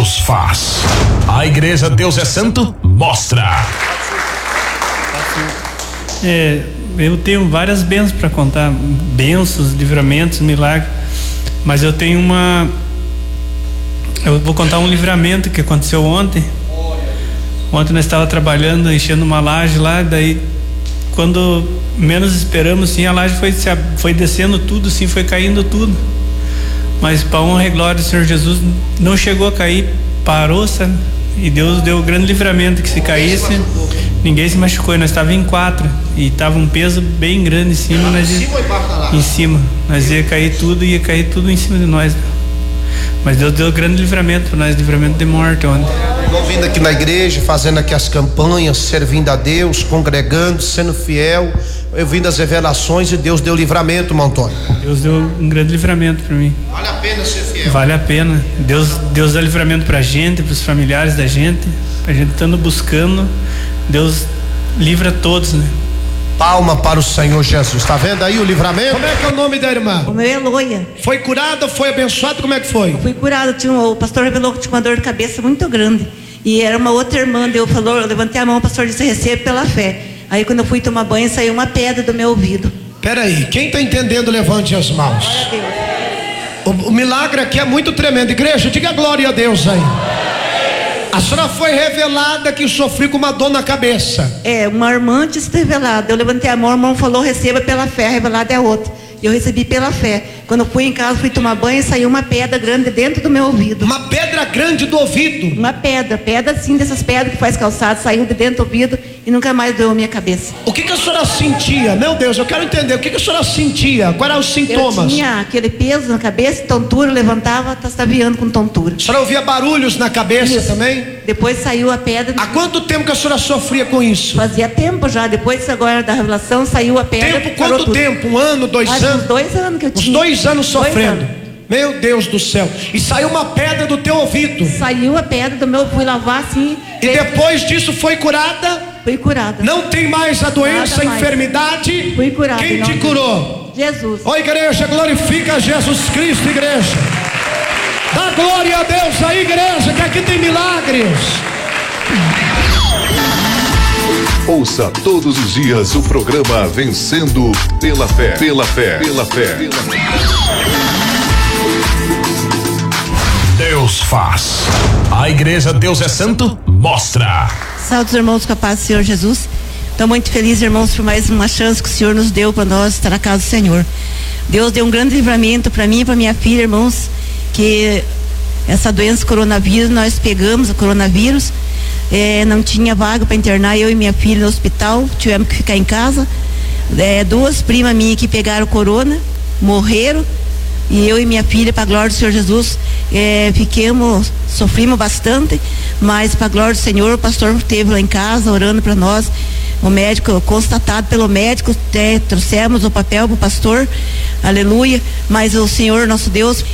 Deus faz. A igreja Deus é Santo mostra. Eu tenho várias bênçãos para contar, bênçãos, livramentos, milagres, mas eu tenho eu vou contar um livramento que aconteceu ontem. Ontem nós estávamos trabalhando, enchendo uma laje lá, daí quando menos esperamos, sim, a laje foi descendo tudo, sim, foi caindo tudo, mas para honra e glória do Senhor Jesus, não chegou a cair, parou, sabe? E Deus deu um grande livramento, que se caísse ninguém se machucou. Nós estávamos em 4 e estava um peso bem grande em cima, nós ia cair tudo em cima de nós, mas Deus deu um grande livramento para nós, livramento de morte ontem. Vindo aqui na igreja, fazendo aqui as campanhas, servindo a Deus, congregando, sendo fiel, ouvindo as revelações, e Deus deu livramento, irmão Antônio. Deus deu um grande livramento para mim. Vale a pena ser fiel. Vale a pena. Deus dá livramento pra gente, pros familiares da gente, a gente estando buscando, Deus livra todos, né? Palma para o Senhor Jesus. Tá vendo aí o livramento? Como é que é o nome da irmã? O meu é Eloia. Foi curada, foi abençoada, como é que foi? Eu fui curada, o pastor revelou que tinha uma dor de cabeça muito grande, e era uma outra irmã, eu levantei a mão, o pastor disse: recebe pela fé. Aí quando eu fui tomar banho, saiu uma pedra do meu ouvido. Peraí, quem está entendendo, levante as mãos. Glória a Deus. O milagre aqui é muito tremendo. Igreja, diga glória a Deus aí. A senhora foi revelada que sofreu com uma dor na cabeça. Uma irmã disse revelada. Eu levantei a mão, o irmão falou: receba pela fé. Revelada é a outra. E eu recebi pela fé. Quando eu fui em casa, fui tomar banho, e saiu uma pedra grande dentro do meu ouvido. Uma pedra grande do ouvido? Uma pedra assim, dessas pedras que faz calçado, saiu de dentro do ouvido e nunca mais doeu a minha cabeça. O que a senhora sentia? Meu Deus, eu quero entender. O que a senhora sentia? Quais eram os sintomas? Eu tinha aquele peso na cabeça, tontura, levantava, estaviando com tontura. A senhora ouvia barulhos na cabeça? Isso. Também? Depois saiu a pedra. Há quanto tempo que a senhora sofria com isso? Fazia tempo já, depois agora da revelação saiu a pedra. Quanto tempo? 1 ano, 2 anos? Uns 2 anos que eu tinha. Uns 2 anos sofrendo. Meu Deus do céu. E saiu uma pedra do teu ouvido? Saiu a pedra do meu, fui lavar assim. E depois disso foi curada? Fui curada. Não tem mais a doença, a enfermidade? Fui curada. Quem te curou? Jesus. Ó igreja, glorifica Jesus Cristo, igreja. Dá glória a Deus aí, igreja, que aqui tem milagres. Ouça todos os dias o programa Vencendo pela Fé. Pela Fé. Pela Fé. Pela Fé. Deus faz. A igreja Deus é Santo mostra. Salve, irmãos, com a paz do Senhor Jesus. Estou muito feliz, irmãos, por mais uma chance que o Senhor nos deu para nós estar na casa do Senhor. Deus deu um grande livramento para mim e para minha filha, irmãos, que essa doença coronavírus, nós pegamos o coronavírus, não tinha vaga para internar eu e minha filha no hospital, tivemos que ficar em casa. 2 primas minhas que pegaram corona, morreram, e eu e minha filha, para a glória do Senhor Jesus, sofrimos bastante, mas para a glória do Senhor, o pastor esteve lá em casa orando para nós. O médico, constatado pelo médico, trouxemos o papel para o pastor, aleluia, mas o Senhor nosso Deus